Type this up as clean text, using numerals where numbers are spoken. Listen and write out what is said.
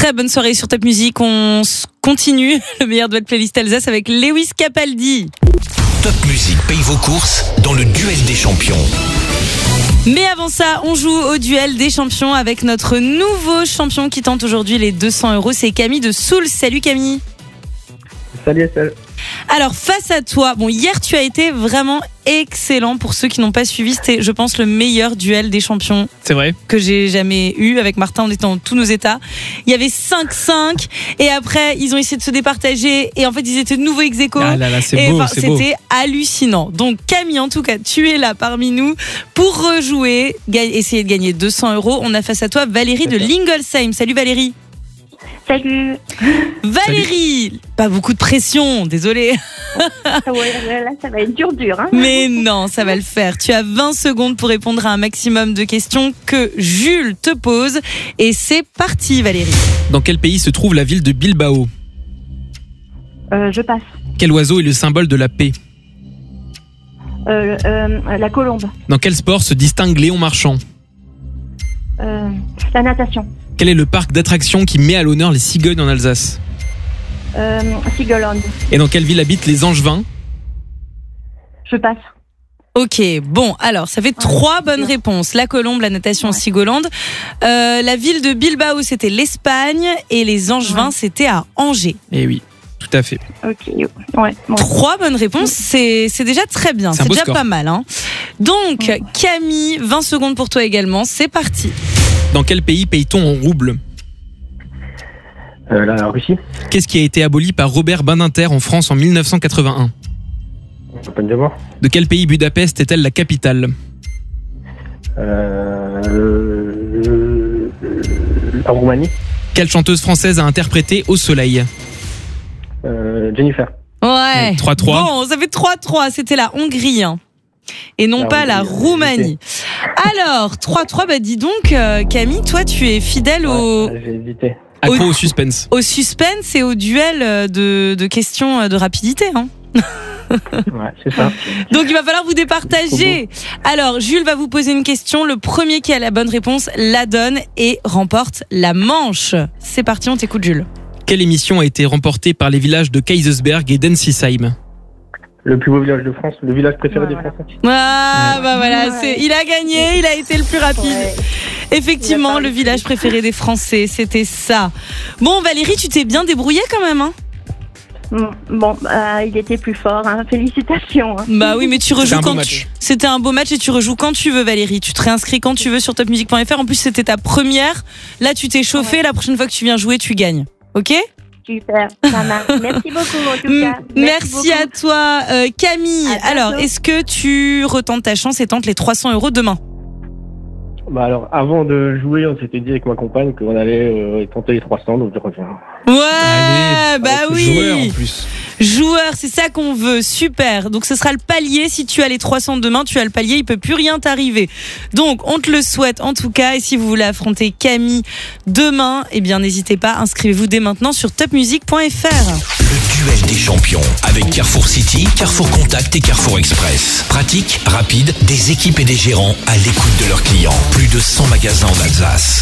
Très bonne soirée sur Top Music. On continue le meilleur duel playlist Alsace avec Lewis Capaldi. Top Music paye vos courses dans le duel des champions. Mais avant ça, on joue au duel des champions avec notre nouveau champion qui tente aujourd'hui les 200 €. C'est Camille de Soul. Salut Camille. Salut Estelle. Alors face à toi, hier tu as été vraiment excellent. Pour ceux qui n'ont pas suivi, c'était je pense le meilleur duel des champions. C'est vrai. Que j'ai jamais eu. Avec Martin, on était dans tous nos états. Il y avait 5-5 et après ils ont essayé de se départager et en fait ils étaient de nouveau ex-aequo. Ah là là, c'est beau. C'était hallucinant. Donc Camille, en tout cas, tu es là parmi nous pour rejouer, essayer de gagner 200 €. On a face à toi Valérie de Lingolsheim. Salut Valérie. Salut. Valérie. Salut. Pas beaucoup de pression, désolée. Ouais, là ça va être dur. Hein. Mais non, ça va le faire. Tu as 20 secondes pour répondre à un maximum de questions que Jules te pose. Et c'est parti Valérie. Dans quel pays se trouve la ville de Bilbao ? Je passe. Quel oiseau est le symbole de la paix ? La colombe. Dans quel sport se distingue Léon Marchand ? La natation. Quel est le parc d'attractions qui met à l'honneur les cigognes en Alsace ? Sigoland. Et dans quelle ville habitent les Angevins ? Je passe. Ok, bon, alors ça fait 3 bonnes réponses. La colombe, la natation, Sigoland. La ville de Bilbao, c'était l'Espagne. Et les Angevins, c'était à Angers. Eh oui, tout à fait. Ok, ouais. 3 bonnes réponses, c'est déjà très bien. C'est déjà score. pas mal. Hein. Donc, Camille, 20 secondes pour toi également. C'est parti. Dans quel pays paye-t-on en roubles ? La Russie. Qu'est-ce qui a été aboli par Robert Badinter en France en 1981 ? De quel pays Budapest est-elle la capitale ? La Roumanie. Quelle chanteuse française a interprété Au Soleil ? Jennifer. Ouais. 3-3. Bon, ça fait 3-3. C'était la Hongrie. Hein. Et non pas la Roumanie. Alors, 3-3, dis donc, Camille, toi, tu es fidèle J'ai hésité. Accro au suspense. Au suspense et au duel de questions de rapidité. Hein. Ouais, c'est ça. Donc, il va falloir vous départager. Alors, Jules va vous poser une question. Le premier qui a la bonne réponse la donne et remporte la manche. C'est parti, on t'écoute, Jules. Quelle émission a été remportée par les villages de Kaisersberg et d'Ensisheim ? Le plus beau village de France, le village préféré des Français. Ah, voilà, il a gagné, il a été le plus rapide. Ouais. Effectivement, le village préféré des Français, c'était ça. Bon, Valérie, tu t'es bien débrouillée quand même, hein ? Bon, il était plus fort, hein. Félicitations. Hein. Bah oui, mais tu rejoues quand match. C'était un beau match et tu rejoues quand tu veux, Valérie. Tu te réinscris quand tu veux sur topmusic.fr. En plus, c'était ta première. Là, tu t'es chauffée. Ouais. La prochaine fois que tu viens jouer, tu gagnes. Ok ? Super, ça marche. Merci beaucoup en tout cas. Merci à toi, Camille. Alors, est-ce que tu retentes ta chance et tentes les 300 € demain ? Alors, avant de jouer, on s'était dit avec ma compagne qu'on allait tenter les 300, donc je reviens. Ouais, oui. Joueur en plus. Joueur, c'est ça qu'on veut. Super. Donc ce sera le palier. Si tu as les 300 demain, tu as le palier. Il peut plus rien t'arriver. Donc on te le souhaite en tout cas. Et si vous voulez affronter Camille demain, n'hésitez pas. Inscrivez-vous dès maintenant sur topmusic.fr. Le duel des champions avec Carrefour City, Carrefour Contact et Carrefour Express. Pratique, rapide, des équipes et des gérants à l'écoute de leurs clients. Plus de 100 magasins en Alsace.